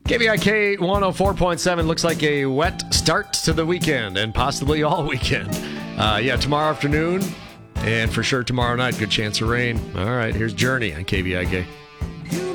KVIK 104.7 looks like a wet start to the weekend and possibly all weekend. Tomorrow afternoon and for sure tomorrow night, good chance of rain. All right, here's Journey on KVIK.